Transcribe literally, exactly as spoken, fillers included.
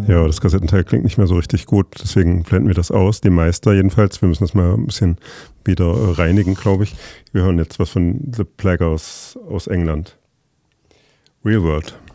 Ja, das Kassettenteil klingt nicht mehr so richtig gut, deswegen blenden wir das aus. Die Meister jedenfalls. Wir müssen das mal ein bisschen wieder reinigen, glaube ich. Wir hören jetzt was von The Plague aus, aus England. Real World.